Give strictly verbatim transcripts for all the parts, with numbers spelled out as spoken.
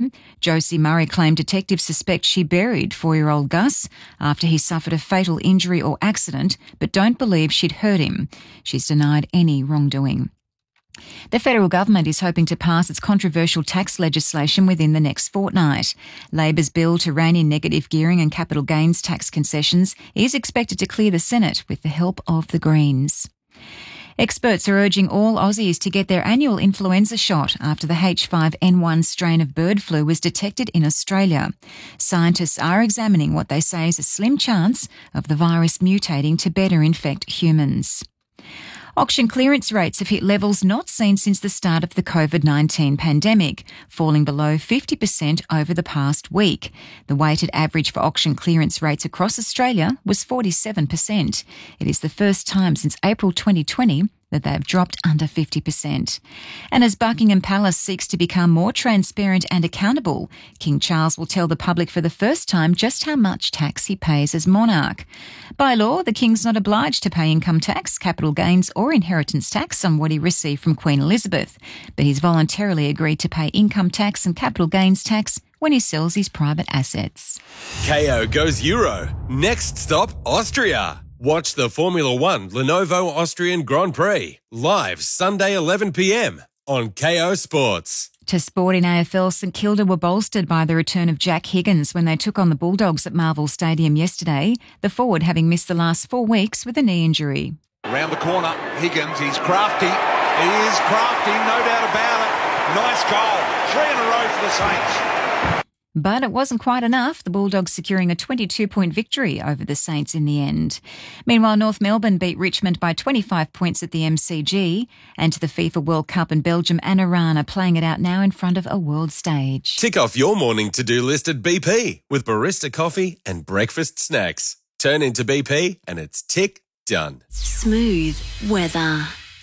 home. Josie Murray claimed detectives suspect she buried four-year-old Gus after he suffered a fatal injury or accident, but don't believe she'd hurt him. She's denied any wrongdoing. The federal government is hoping to pass its controversial tax legislation within the next fortnight. Labor's bill to rein in negative gearing and capital gains tax concessions is expected to clear the Senate with the help of the Greens. Experts are urging all Aussies to get their annual influenza shot after the H five N one strain of bird flu was detected in Australia. Scientists are examining what they say is a slim chance of the virus mutating to better infect humans. Auction clearance rates have hit levels not seen since the start of the COVID nineteen pandemic, falling below fifty percent over the past week. The weighted average for auction clearance rates across Australia was forty-seven percent. It is the first time since April twenty twenty that they have dropped under fifty percent. And as Buckingham Palace seeks to become more transparent and accountable, King Charles will tell the public for the first time just how much tax he pays as monarch. By law, the King's not obliged to pay income tax, capital gains or inheritance tax on what he received from Queen Elizabeth, but he's voluntarily agreed to pay income tax and capital gains tax when he sells his private assets. K O goes Euro. Next stop, Austria. Watch the Formula One Lenovo Austrian Grand Prix live Sunday eleven p m on K O Sports. To sport in A F L, St Kilda were bolstered by the return of Jack Higgins when they took on the Bulldogs at Marvel Stadium yesterday, the forward having missed the last four weeks with a knee injury. Around the corner, Higgins, he's crafty. He is crafty, no doubt about it. Nice goal. Three in a row for the Saints. But it wasn't quite enough, the Bulldogs securing a twenty-two point victory over the Saints in the end. Meanwhile, North Melbourne beat Richmond by twenty-five points at the M C G. And to the FIFA World Cup in Belgium, and Iran are playing it out now in front of a world stage. Tick off your morning to-do list at B P with barista coffee and breakfast snacks. Turn into B P and it's tick done. Smooth weather.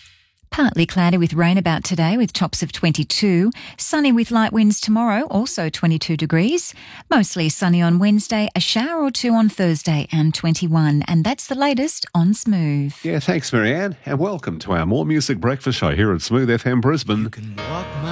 Partly cloudy with rain about today with tops of twenty-two. Sunny with light winds tomorrow, also twenty-two degrees. Mostly sunny on Wednesday, a shower or two on Thursday and twenty-one. And that's the latest on Smooth. Yeah, thanks, Marianne. And welcome to our More Music Breakfast Show here at Smooth F M Brisbane.